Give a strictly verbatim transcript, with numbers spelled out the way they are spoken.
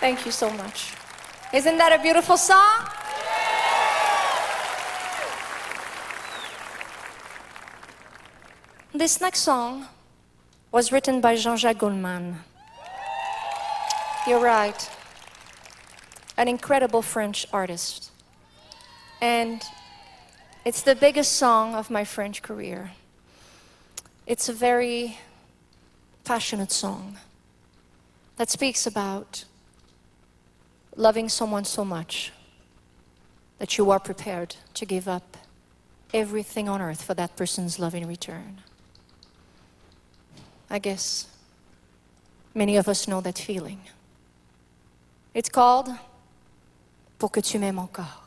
Thank you so much. Isn't that a beautiful song? This next song was written by Jean-Jacques Goldman. You're right. An incredible French artist. And it's the biggest song of my French career. It's a very passionate song that speaks about loving someone so much that you are prepared to give up everything on earth for that person's love in return. I guess many of us know that feeling. It's called Pour que tu m'aimes encore.